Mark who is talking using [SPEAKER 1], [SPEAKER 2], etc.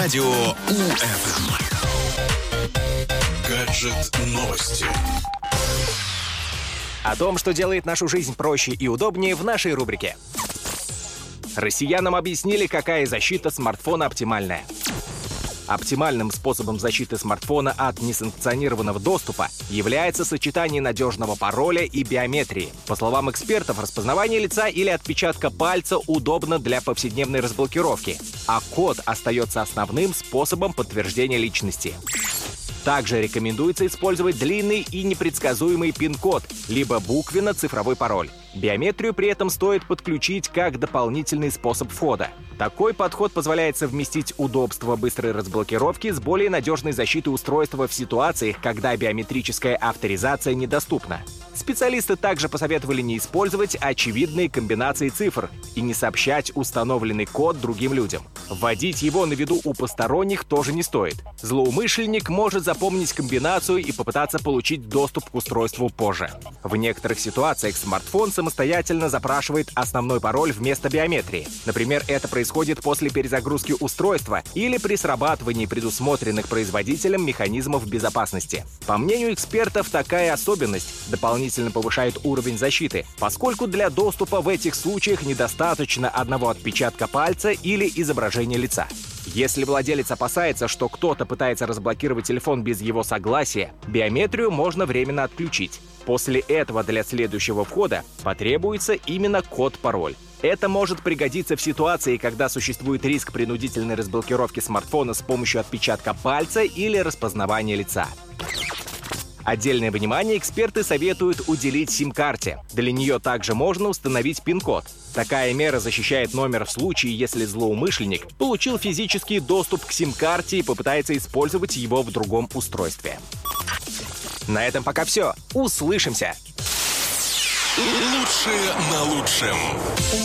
[SPEAKER 1] Радио УФМ. Гаджет новости.
[SPEAKER 2] О том, что делает нашу жизнь проще и удобнее, в нашей рубрике. Россиянам объяснили, какая защита смартфона оптимальная. Оптимальным способом защиты смартфона от несанкционированного доступа является сочетание надежного пароля и биометрии. По словам экспертов, распознавание лица или отпечатка пальца удобно для повседневной разблокировки, а код остается основным способом подтверждения личности. Также рекомендуется использовать длинный и непредсказуемый пин-код, либо буквенно-цифровой пароль. Биометрию при этом стоит подключить как дополнительный способ входа. Такой подход позволяет совместить удобство быстрой разблокировки с более надежной защитой устройства в ситуациях, когда биометрическая авторизация недоступна. Специалисты также посоветовали не использовать очевидные комбинации цифр и не сообщать установленный код другим людям. Вводить его на виду у посторонних тоже не стоит. Злоумышленник может запомнить комбинацию и попытаться получить доступ к устройству позже. В некоторых ситуациях смартфон самостоятельно запрашивает основной пароль вместо биометрии. Например, это происходит после перезагрузки устройства или при срабатывании предусмотренных производителем механизмов безопасности. По мнению экспертов, такая особенность дополнительно повышает уровень защиты, поскольку для доступа в этих случаях недостаточно одного отпечатка пальца или изображения лица. Если владелец опасается, что кто-то пытается разблокировать телефон без его согласия, биометрию можно временно отключить. После этого для следующего входа потребуется именно код-пароль. Это может пригодиться в ситуации, когда существует риск принудительной разблокировки смартфона с помощью отпечатка пальца или распознавания лица. Отдельное внимание эксперты советуют уделить сим-карте. Для нее также можно установить пин-код. Такая мера защищает номер в случае, если злоумышленник получил физический доступ к сим-карте и попытается использовать его в другом устройстве. На этом пока все. Услышимся!
[SPEAKER 1] Лучшее на лучшем.